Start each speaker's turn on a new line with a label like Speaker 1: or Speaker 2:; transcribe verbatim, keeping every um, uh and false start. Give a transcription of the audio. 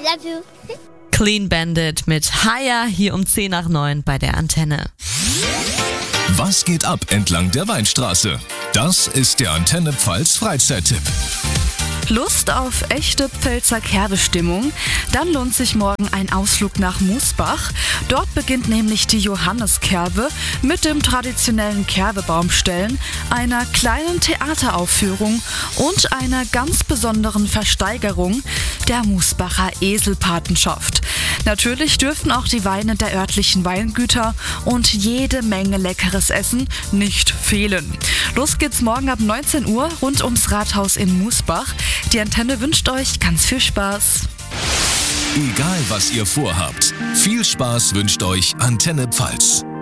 Speaker 1: love you.
Speaker 2: Clean Bandit mit Haya hier um zehn nach neun bei der Antenne.
Speaker 3: Was geht ab entlang der Weinstraße? Das ist der Antenne Pfalz Freizeittipp.
Speaker 4: Lust auf echte Pfälzer Kerbestimmung? Dann lohnt sich morgen ein Ausflug nach Musbach. Dort beginnt nämlich die Johanniskerbe mit dem traditionellen Kerbebaumstellen, einer kleinen Theateraufführung und einer ganz besonderen Versteigerung der Musbacher Eselpatenschaft. Natürlich dürfen auch die Weine der örtlichen Weingüter und jede Menge leckeres Essen nicht fehlen. Los geht's morgen ab neunzehn Uhr rund ums Rathaus in Musbach. Die Antenne wünscht euch ganz viel Spaß.
Speaker 3: Egal was ihr vorhabt, viel Spaß wünscht euch Antenne Pfalz.